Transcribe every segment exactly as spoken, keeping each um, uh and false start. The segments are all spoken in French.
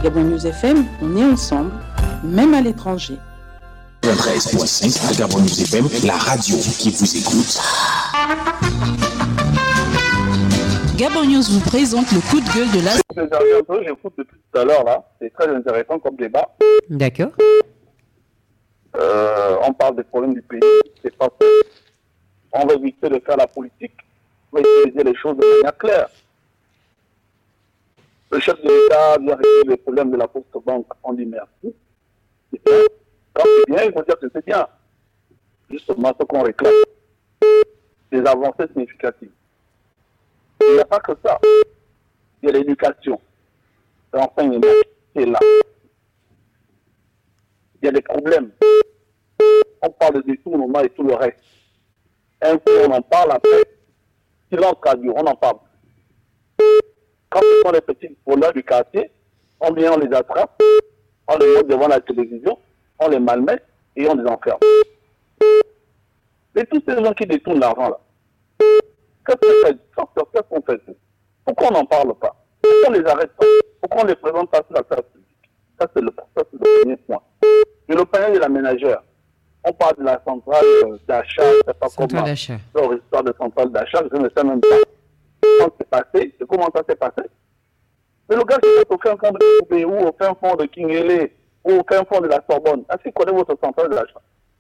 Gabon News F M, on est ensemble, même à l'étranger. treize virgule cinq à Gabon News F M, la radio qui vous écoute. Gabon News vous présente le coup de gueule de la... J'écoute depuis tout à l'heure là, c'est très intéressant comme débat. D'accord. Euh, on parle des problèmes du pays, c'est pas ça. On va éviter de faire la politique, on va utiliser les choses de manière claire. Le chef de l'État vient régler les problèmes de la Poste Banque, on dit merci. C'est bien. Quand c'est bien, il faut dire que c'est bien. Justement, ce qu'on réclame, des avancées significatives. Il n'y a pas que ça. Il y a l'éducation, l'enseignement, c'est là. Il y a des problèmes. On parle de détournement et tout le reste. Un coup, on en parle après. Silence radio, on en parle. Quand ce sont les petits voleurs du quartier, on vient, on les attrape, on les monte devant la télévision, on les malmet et on les enferme. Et tous ces gens qui détournent l'argent là, qu'est-ce qu'on fait? Pourquoi on n'en parle pas? Pourquoi on les arrête pas? Pourquoi on les présente pas sur la place publique? Ça c'est le, ça, c'est le premier point. Et le panier de la ménagère, on parle de la centrale d'achat, je ne sais pas comment, leur histoire de centrale d'achat, je ne sais même pas quand c'est passé, et comment ça s'est passé. Mais le gars qui est au fin fond de Koubé, ou au fin fond de Kingele, ou au fin fond de la Sorbonne, est-ce qu'il connaît votre centrale d'achat?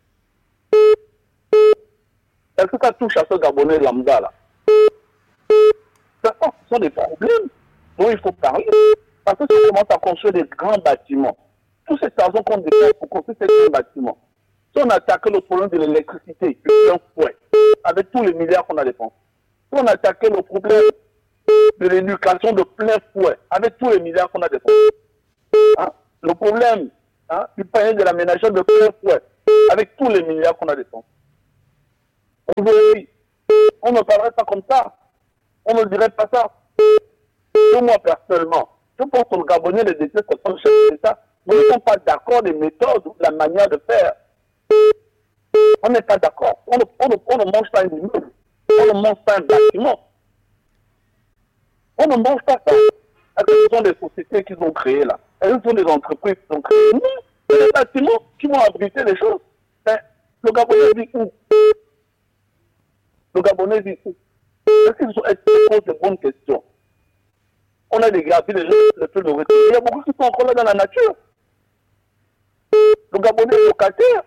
Est-ce que ça touche à ce Gabonais lambda là? Ce sont des problèmes dont il faut parler. Parce que si on commence à construire des grands bâtiments, tous ces argent qu'on dépense pour construire ces grands bâtiments, si on attaque le problème de l'électricité, du plein fouet, avec tous les milliards qu'on a dépensés, si on attaquait le problème de l'éducation de plein fouet, avec tous les milliards qu'on a dépensés, hein, le problème hein, du panier de la ménagère de plein fouet, avec tous les milliards qu'on a dépensés, aujourd'hui, on ne parlerait pas comme ça. On ne dirait pas ça. Et moi, personnellement, je pense que le Gabonais les déteste comme chef de l'État. Nous ne sommes pas d'accord des méthodes ou de la manière de faire. On n'est pas d'accord. On, on, on ne mange pas un immeuble. On ne mange pas un bâtiment. On ne mange pas ça. Est-ce que ce sont des sociétés qu'ils ont créées là? Est-ce que ce sont des entreprises qui ont créées? Non, c'est des bâtiments qui vont abriter les choses. Mais le Gabonais vit où? Le Gabonais vit où? Est-ce qu'ils posent de bonnes questions? On a des gars, les gens, le peu de retour. Il y a beaucoup qui sont encore là dans la nature. Le Gabonais est locataire.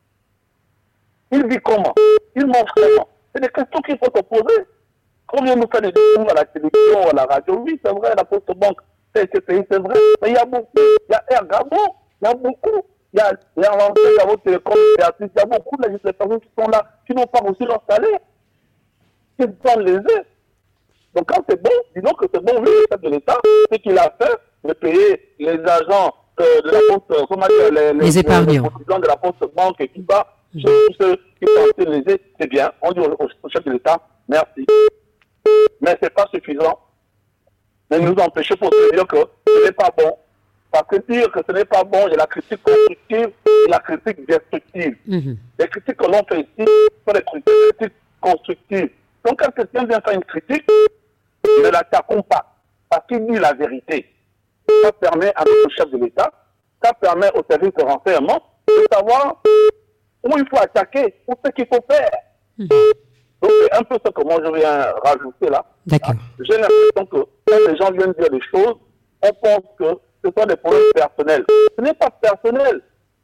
Il vit comment? Il mange comment? C'est des questions qu'il faut se poser. Combien nous fait des discours à la télévision, à la radio? Oui, c'est vrai, la Poste Banque, c'est ce pays, c'est vrai. Mais il y a beaucoup. Il y a Air Gabon, il y a beaucoup. Il y a, il y a l'ancien Gabon Télécom, il y a beaucoup de législateurs qui sont là, qui n'ont pas reçu leur salaire. Ils sont lésés. Donc quand c'est bon, disons que c'est bon, oui, le chef de l'État, ce qu'il a fait, de payer les agents euh, de la Poste, comment dire, les, les, les épargnants les, les de la Poste Banque et tout ça, mmh. tous ceux qui sont lésés, c'est bien, on dit au, au chef de l'État, merci. Mais ce n'est pas suffisant. Mais nous empêcher pour se dire que ce n'est pas bon. Parce que dire que ce n'est pas bon, il y a la critique constructive et la critique destructive. Mmh. Les critiques que l'on fait ici sont des critiques constructives. Donc quand quelqu'un vient faire une critique, ne l'attaquons pas, parce qu'il dit la vérité. Ça permet à notre chef de l'État, ça permet au service de renseignement de savoir où il faut attaquer, où ce qu'il faut faire. Mmh. Donc c'est un peu ce que moi je viens rajouter là. D'accord. J'ai l'impression que quand les gens viennent dire des choses, on pense que ce sont des problèmes personnels. Ce n'est pas personnel.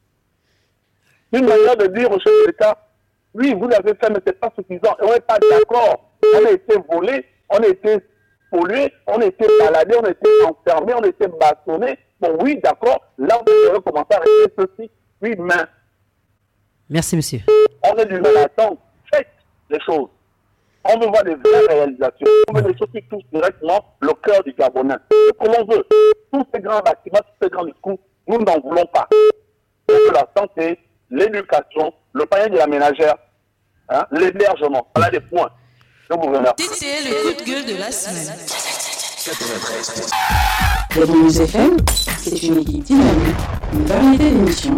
Une manière de dire au chef de l'État, oui, vous l'avez fait, mais ce n'est pas suffisant. Et on n'est pas d'accord. On a été volé, on a été pollué, on a été baladé, on a été enfermé, on a été bâtonné. Bon, oui, d'accord. Là, vous devez commencer à régler ceci. Oui, mais... Merci, monsieur. On est du mal à attendre. Faites les choses. On veut voir des vraies réalisations. On veut des choses qui touchent directement le cœur du Gabonais. Ce que l'on veut, tous ces grands bâtiments, tous ces grands discours, nous n'en voulons pas. On veut la santé, l'éducation, le panier de la ménagère, hein, l'hébergement. Voilà des points. Je vous remercie. C'était le coup de gueule de la semaine. quatre-vingt-treize. Gabon News F M, c'est une équipe dynamique, une variété d'émissions